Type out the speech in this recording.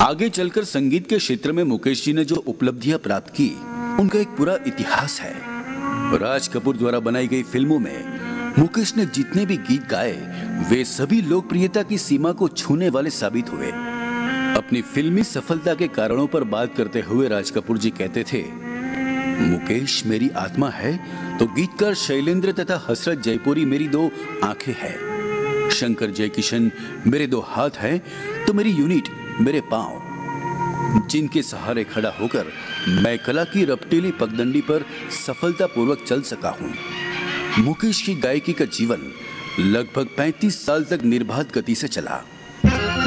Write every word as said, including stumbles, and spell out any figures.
आगे चलकर संगीत के क्षेत्र में मुकेश जी ने जो उपलब्धियां प्राप्त की, उनका एक पूरा इतिहास है। राज कपूर द्वारा बनाई गई फिल्मों में मुकेश ने जितने भी गीत गाए, वे सभी लोकप्रियता की सीमा को छूने वाले साबित हुए। अपनी फिल्मी सफलता के कारणों पर बात करते हुए राज कपूर जी कहते थे, मुकेश मेरी आत्मा है तो गीतकार शैलेंद्र तथा हसरत जयपुरी मेरी दो आंखें हैं। शंकर जयकिशन मेरे दो हाथ हैं तो मेरी यूनिट मेरे पांव, जिनके सहारे खड़ा होकर मैं कला की रपटीली पगडंडी पर सफलतापूर्वक चल सका हूं। मुकेश की गायकी का जीवन लगभग पैंतीस साल तक निर्बाध गति से चला।